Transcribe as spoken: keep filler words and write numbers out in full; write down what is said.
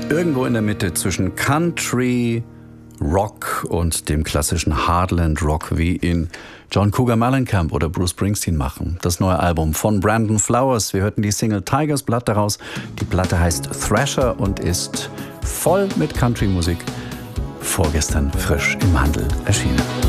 irgendwo in der Mitte zwischen Country, Rock und dem klassischen Heartland Rock, wie ihn John Cougar Mellencamp oder Bruce Springsteen machen. Das neue Album von Brandon Flowers. Wir hörten die Single Tiger's Blood daraus. Die Platte heißt Thrasher und ist voll mit Country-Musik. Vorgestern frisch im Handel erschienen.